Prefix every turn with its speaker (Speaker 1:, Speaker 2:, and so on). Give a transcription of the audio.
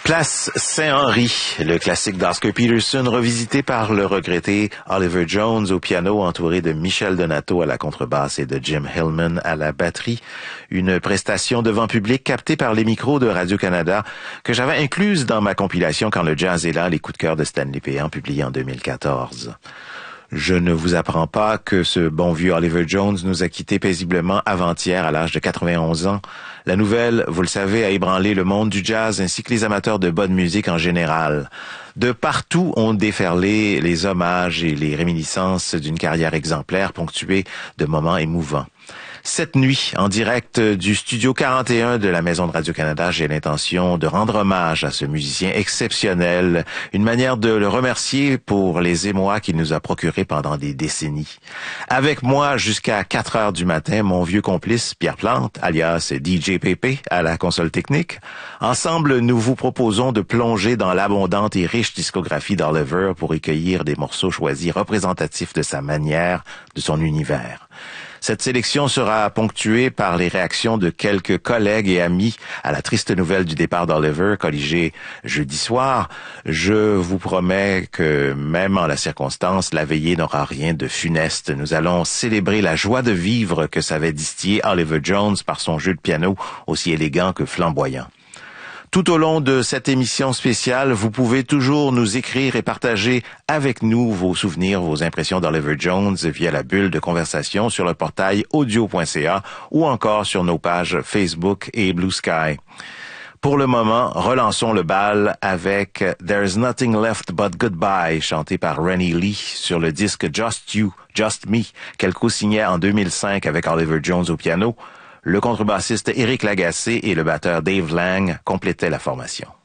Speaker 1: Place Saint-Henri, le classique d'Oscar Peterson revisité par le regretté Oliver Jones au piano, entouré de Michel Donato à la contrebasse et de Jim Hillman à la batterie. Une prestation devant public captée par les micros de Radio-Canada que j'avais incluse dans ma compilation Quand le jazz est là, les coups de cœur de Stanley Péan, publié en 2014. Je ne vous apprends pas que ce bon vieux Oliver Jones nous a quittés paisiblement avant-hier à l'âge de 91 ans. La nouvelle, vous le savez, a ébranlé le monde du jazz ainsi que les amateurs de bonne musique en général. De partout ont déferlé les hommages et les réminiscences d'une carrière exemplaire ponctuée de moments émouvants. Cette nuit, en direct du studio 41 de la Maison de Radio-Canada, j'ai l'intention de rendre hommage à ce musicien exceptionnel, une manière de le remercier pour les émois qu'il nous a procurés pendant des décennies. Avec moi jusqu'à 4 heures du matin, mon vieux complice Pierre Plante, alias DJ Pépé, à la console technique. Ensemble, nous vous proposons de plonger dans l'abondante et riche discographie d'Oliver pour recueillir des morceaux choisis représentatifs de sa manière, de son univers. Cette sélection sera ponctuée par les réactions de quelques collègues et amis à la triste nouvelle du départ d'Oliver, colligé jeudi soir. Je vous promets que même en la circonstance, la veillée n'aura rien de funeste. Nous allons célébrer la joie de vivre que savait distiller Oliver Jones par son jeu de piano aussi élégant que flamboyant. Tout au long de cette émission spéciale, vous pouvez toujours nous écrire et partager avec nous vos souvenirs, vos impressions d'Oliver Jones via la bulle de conversation sur le portail audio.ca ou encore sur nos pages Facebook et Blue Sky. Pour le moment, relançons le bal avec There's Nothing Left But Goodbye, chanté par Rennie Lee sur le disque Just You, Just Me, qu'elle co-signait en 2005 avec Oliver Jones au piano. Le contrebassiste Éric Lagacé et le batteur Dave Lang complétaient la formation.